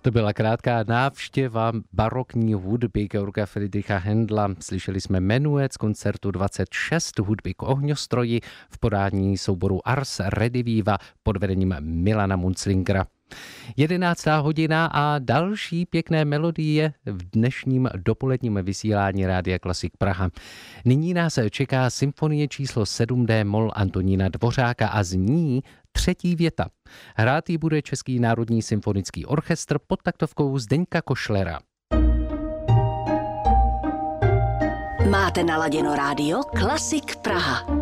To byla krátká návštěva barokní hudby Georga Friedricha Händla. Slyšeli jsme Menuet z koncertu 26 hudby k ohňostroji v podání souboru Ars Rediviva pod vedením Milana Munzlingera. 11. hodina a další pěkné melodie v dnešním dopoledním vysílání Rádia Klasik Praha. Nyní nás čeká symfonie číslo 7D moll Antonína Dvořáka a z ní třetí věta. Hrát ji bude Český národní symfonický orchestr pod taktovkou Zdeňka Košlera. Máte naladěno rádio Klasik Praha.